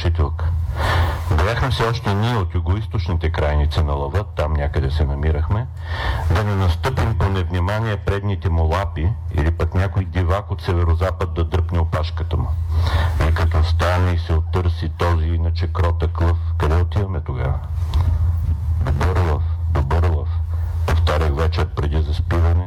учителка. Бяхме все още ние от югоизточните крайници на лъва, там някъде се намирахме, да не настъпим по невнимание предните му лапи или пък някой дивак от северозапад да дръпне опашката му. И като стане и се оттърси този иначе кротък лъв, къде отиваме тогава? Добър лъв, повтарях вечер преди заспиване,